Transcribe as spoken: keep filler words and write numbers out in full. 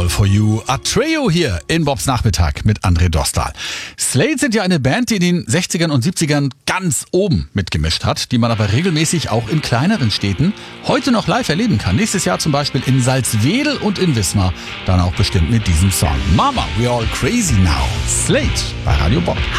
All for You. Atreo hier in Bobs Nachmittag mit André Dostal. Slade sind ja eine Band, die in den sechzigern und siebzigern ganz oben mitgemischt hat, die man aber regelmäßig auch in kleineren Städten heute noch live erleben kann. Nächstes Jahr zum Beispiel in Salzwedel und in Wismar, dann auch bestimmt mit diesem Song. Mama, we're all crazy now. Slade bei Radio Bob.